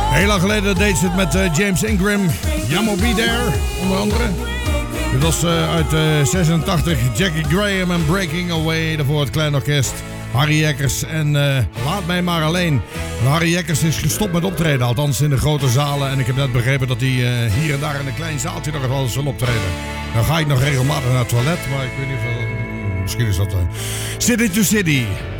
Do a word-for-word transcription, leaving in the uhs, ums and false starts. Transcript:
Heel lang geleden deed ze het met uh, James Ingram. Jammo Be There, onder andere. Dit was uh, uit uh, zesentachtig. Jackie Graham en Breaking Away. Daarvoor het klein orkest. Harry Jekkers en uh, Laat Mij Maar Alleen. Harry Jekkers is gestopt met optreden. Althans in de grote zalen. En ik heb net begrepen dat hij uh, hier en daar in een klein zaaltje nog wel eens zal optreden. Dan ga ik nog regelmatig naar het toilet. Maar ik weet niet of... Misschien is dat... Uh, City to City.